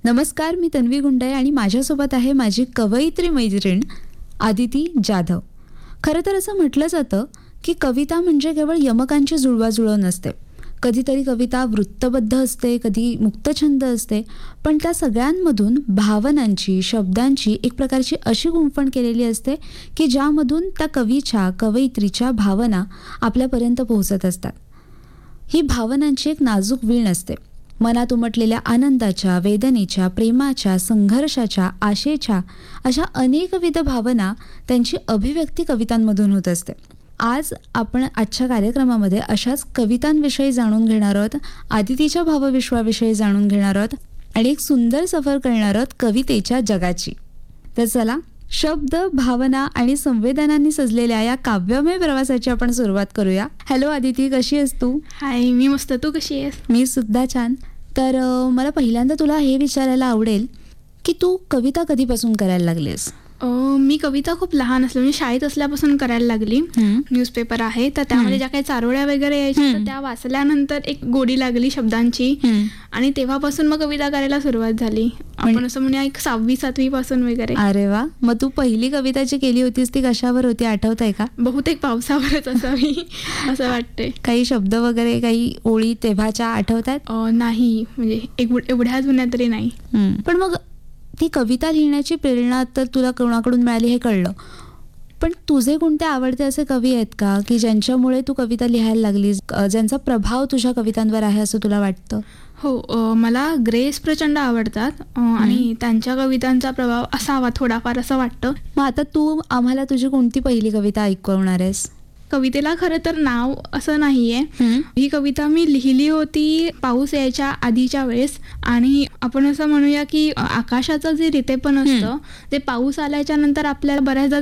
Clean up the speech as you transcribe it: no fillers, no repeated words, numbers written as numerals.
नमस्कार, मी तन्वी गुंडे आणि माझ्यासोबत आहे माझी कवयित्री मैत्रीण आदिती जाधव. खरं तर असं म्हटलं जातं की कविता म्हणजे केवळ यमकांची जुळवाजुळव नसते. कधीतरी कविता वृत्तबद्ध असते, कधी मुक्तछंद असते, पण त्या सगळ्यांमधून भावनांची, शब्दांची एक प्रकारची अशी गुंफण केलेली असते की ज्यामधून त्या कवीच्या, कवयित्रीच्या भावना आपल्यापर्यंत पोहोचत असतात. ही भावनांची एक नाजूक वीण असते. मनात उमटलेल्या आनंदाच्या, वेदनेच्या, प्रेमाच्या, संघर्षाच्या, आशेच्या अशा अनेकविध भावना त्यांची अभिव्यक्ती कवितांमधून होत असते. आज आपण आजच्या कार्यक्रमामध्ये अशाच कवितांविषयी जाणून घेणार आहोत, आदितीच्या भावविश्वाविषयी जाणून घेणार आहोत आणि एक सुंदर सफर करणार आहोत कवितेच्या जगाची. तर चला, शब्द, भावना आणि संवेदनांनी सजलेल्या या काव्यमय प्रवासाची आपण सुरुवात करूया. हॅलो आदिती, कशी आहेस तू? हाय, मी मस्त. तू कशी आहेस? मी सुद्धा छान. तर मला पहिल्यांदा तुला हे विचारायला आवडेल की तू कविता कधीपासून करायला लागलीस? मी कविता खूप लहान असल्या म्हणजे शाळेत असल्यापासून करायला लागली. न्यूजपेपर आहे तर त्यामध्ये ज्या काही चारोळ्या वगैरे यायच्या तर त्या वाचल्यानंतर एक गोडी लागली शब्दांची आणि तेव्हापासून मग कविता करायला सुरुवात झाली. आपण असं म्हणूया एक 6वी-7वी पासून वगैरे. अरे वा. मग तू पहिली कविता जी केली होतीस ती कशावर होती, आठवत आहे का? बहुतेक पावसावरच असावी असं वाटते. काही शब्द वगैरे, काही ओळी तेव्हाच्या आठवत आहेत? नाही, म्हणजे एवढ्या जुन्या तरी नाही. पण मग ती कविता लिहिण्याची प्रेरणा तर तुला कोणाकडून मिळाली हे कळलं, पण तुझे कोणते आवडते असे कवी आहेत का की ज्यांच्यामुळे तू कविता लिहायला लागलीस, ज्यांचा प्रभाव तुझ्या कवितांवर आहे असं तुला वाटतं? हो, मला ग्रेस प्रचंड आवडतात आणि त्यांच्या कवितांचा प्रभाव असावा थोडाफार असं वाटतं. मग आता तू आम्हाला तुझी कोणती पहिली कविता ऐकवणार आहेस? कवितेला खरं तर नाव असं नाहीये. ही कविता मी लिहिली होती पाऊस यायच्या आधीच्या वेळेस आणि आपण असं म्हणूया की आकाशाचं जे रितेपण असतं ते पाऊस आल्याच्या नंतर आपल्याला बऱ्याचदा